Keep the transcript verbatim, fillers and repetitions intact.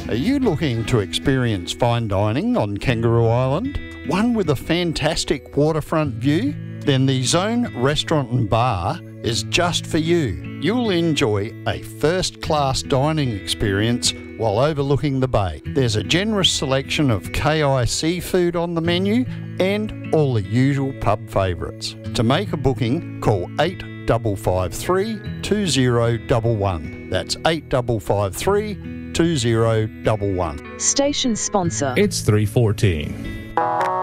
Are you looking to experience fine dining on Kangaroo Island? One with a fantastic waterfront view? Then the Zone Restaurant and Bar is just for you. You'll enjoy a first-class dining experience while overlooking the bay. There's a generous selection of K I seafood on the menu and all the usual pub favourites. To make a booking, call eight five five three, two zero one one. That's eight five five three, two zero one one. Station sponsor. It's three fourteen.